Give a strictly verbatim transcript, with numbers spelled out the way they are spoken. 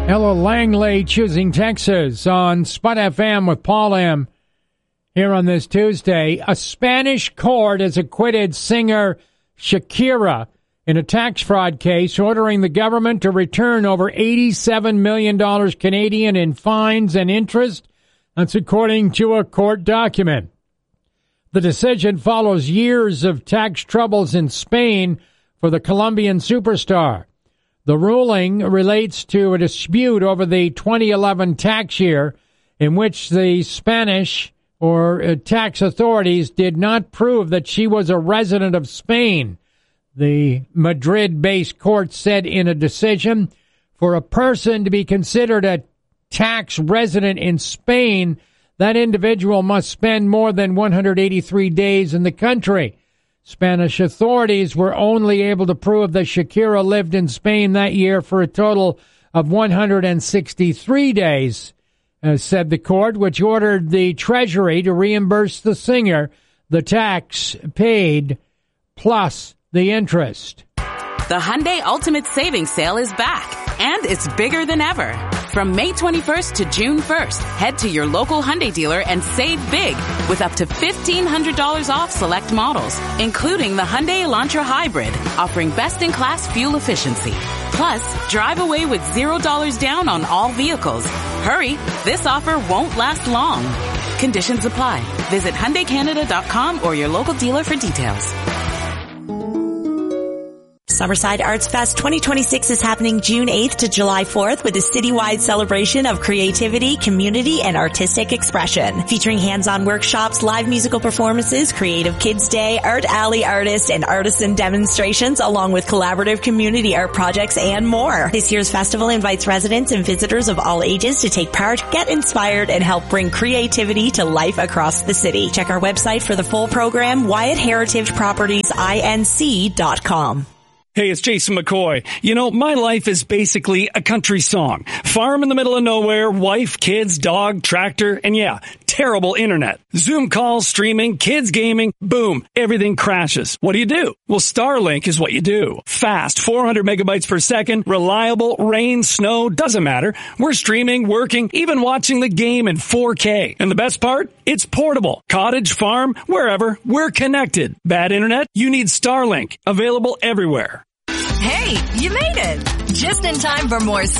Ella Langley choosing Texas on Spud F M with Paul M. Here on this Tuesday. A Spanish court has acquitted singer Shakira in a tax fraud case, ordering the government to return over eighty-seven million dollars Canadian in fines and interest. That's according to a court document. The decision follows years of tax troubles in Spain for the Colombian superstar. The ruling relates to a dispute over the twenty eleven tax year in which the Spanish or uh, tax authorities did not prove that she was a resident of Spain. The Madrid-based court said in a decision, for a person to be considered a tax resident in Spain, that individual must spend more than one hundred eighty-three days in the country. Spanish authorities were only able to prove that Shakira lived in Spain that year for a total of one hundred sixty-three days, uh, said the court, which ordered the Treasury to reimburse the singer the tax paid plus the interest. The Hyundai Ultimate Savings Sale is back, and it's bigger than ever. From May twenty-first to June first, head to your local Hyundai dealer and save big with up to fifteen hundred dollars off select models, including the Hyundai Elantra Hybrid, offering best-in-class fuel efficiency. Plus, drive away with zero dollars down on all vehicles. Hurry, this offer won't last long. Conditions apply. Visit Hyundai Canada dot com or your local dealer for details. Summerside Arts Fest twenty twenty-six is happening June eighth to July fourth with a citywide celebration of creativity, community, and artistic expression. Featuring hands-on workshops, live musical performances, creative kids day, art alley artists, and artisan demonstrations, along with collaborative community art projects and more. This year's festival invites residents and visitors of all ages to take part, get inspired, and help bring creativity to life across the city. Check our website for the full program, Wyatt Heritage Properties Inc dot com. Hey, it's Jason McCoy. You know, my life is basically a country song. Farm in the middle of nowhere, wife, kids, dog, tractor, and yeah, terrible internet. Zoom calls, streaming, kids gaming, boom, everything crashes. What do you do? Well, Starlink is what you do. Fast, four hundred megabytes per second, reliable, rain, snow, doesn't matter. We're streaming, working, even watching the game in four K. And the best part? It's portable. Cottage, farm, wherever, we're connected. Bad internet? You need Starlink. Available everywhere. Hey, you made it! Just in time for more